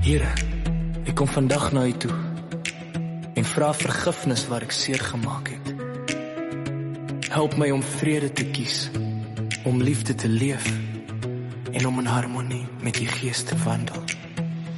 Here, ek kom vandag na U toe en vra vergifnis waar ek seer gemaak het. Help my om vrede te kies, om liefde te leef en om in harmonie met U Gees te wandel.